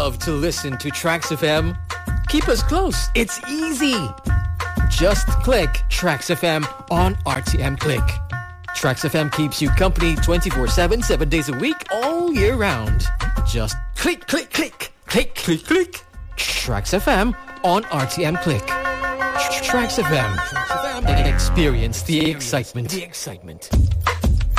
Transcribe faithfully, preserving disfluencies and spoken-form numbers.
love to listen to Trax F M? Keep us close. It's easy. Just click Trax F M on R T M Click. Trax F M keeps you company twenty-four seven, seven days a week, all year round. Just click, click, click, click, click, click. Trax F M on R T M Click. Trax F M. Experience the excitement. The excitement.